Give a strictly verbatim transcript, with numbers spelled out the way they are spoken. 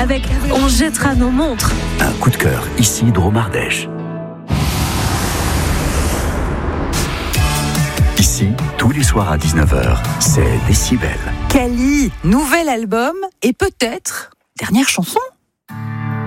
avec On jettera nos montres. Un coup de cœur, ici Drôme-Ardèche. Ici, tous les soirs à dix-neuf heures, c'est Décibel. Cali, nouvel album et peut-être dernière chanson.